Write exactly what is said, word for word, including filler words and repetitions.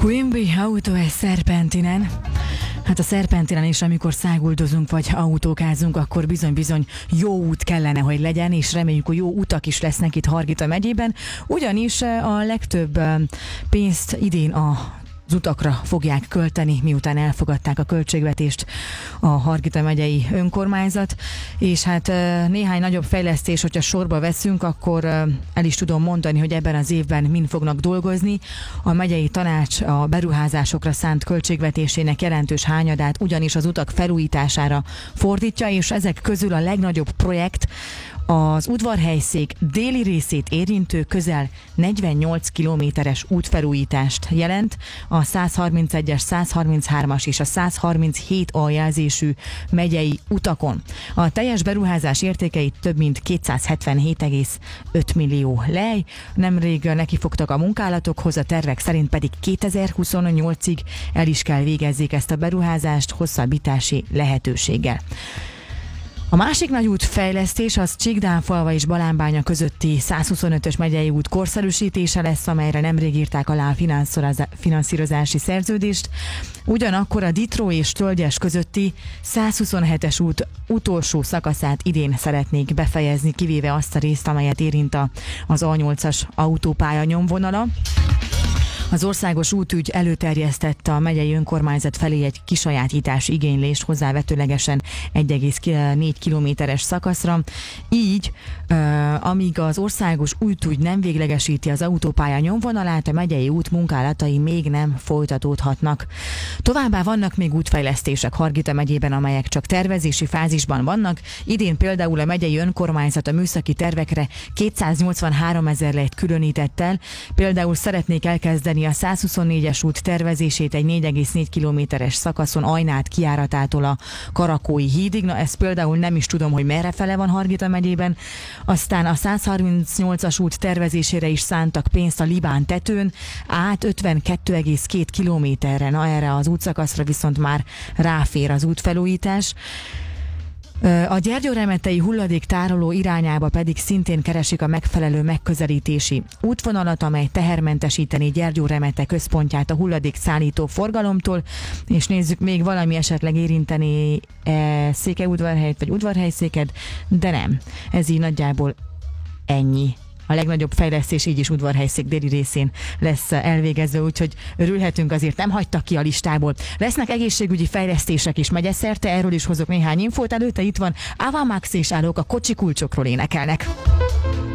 Quimby autó egy szerpentinen. Hát a szerpentinen is, amikor száguldozunk vagy autókázunk, akkor bizony-bizony jó út kellene, hogy legyen, és reméljük, hogy jó utak is lesznek itt Hargita megyében, ugyanis a legtöbb pénzt idén a az utakra fogják költeni, miután elfogadták a költségvetést a Hargita megyei önkormányzat, és hát néhány nagyobb fejlesztés, hogyha sorba veszünk, akkor el is tudom mondani, hogy ebben az évben mind fognak dolgozni. A megyei tanács a beruházásokra szánt költségvetésének jelentős hányadát ugyanis az utak felújítására fordítja, és ezek közül a legnagyobb projekt az udvarhelyszék déli részét érintő közel negyvennyolc kilométeres útfelújítást jelent a százharmincegyes, százharmincháromas és a százharminchét aljelzésű megyei utakon. A teljes beruházás értékeit több mint kétszázhetvenhét egész öt millió lej. Nemrég nekifogtak a munkálatokhoz, a tervek szerint pedig kétezer-huszonnyolcig el is kell végezzék ezt a beruházást hosszabbítási lehetőséggel. A másik nagy útfejlesztés az Csíkdánfalva és Balánbánya közötti százhuszonötös megyei út korszerűsítése lesz, amelyre nemrég írták alá a finanszírozási szerződést. Ugyanakkor a Ditró és Tölgyes közötti százhuszonhetes út utolsó szakaszát idén szeretnék befejezni, kivéve azt a részt, amelyet érint az á nyolcas autópálya nyomvonala. Az országos útügy előterjesztette a megyei önkormányzat felé egy kisajátítási igénylést hozzávetőlegesen egy egész négy kilométeres szakaszra. Így, amíg az országos útügy nem véglegesíti az autópálya nyomvonalát, a megyei út munkálatai még nem folytatódhatnak. Továbbá vannak még útfejlesztések Hargita megyében, amelyek csak tervezési fázisban vannak. Idén például a megyei önkormányzat a műszaki tervekre kétszáznyolcvanhárom ezer lejt különített el. Például szeretnék elkezdeni a százhuszonnégyes út tervezését egy négy egész négy kilométeres szakaszon Ajnát kijáratától a Karakói hídig. Na, ezt például nem is tudom, hogy merrefele van Hargita megyében. Aztán a százharmincnyolcas út tervezésére is szántak pénzt a Libán tetőn, át ötvenkettő egész két kilométerre. Na, erre az útszakaszra viszont már ráfér az útfelújítás. A Gyergyóremetei hulladéktároló irányába pedig szintén keresik a megfelelő megközelítési útvonalat, amely tehermentesíteni Gyergyóremete központját a hulladékszállító forgalomtól, és nézzük, még valami esetleg érinteni e, Székelyudvarhelyt vagy Udvarhelyszéket, de nem. Ez így nagyjából ennyi. A legnagyobb fejlesztés így is Udvarhelyszék déli részén lesz elvégezve, úgyhogy örülhetünk, azért nem hagytak ki a listából. Lesznek egészségügyi fejlesztések is megyeszerte, erről is hozok néhány infót. Előtte itt van Ava Max és Állók, a kocsi kulcsokról énekelnek.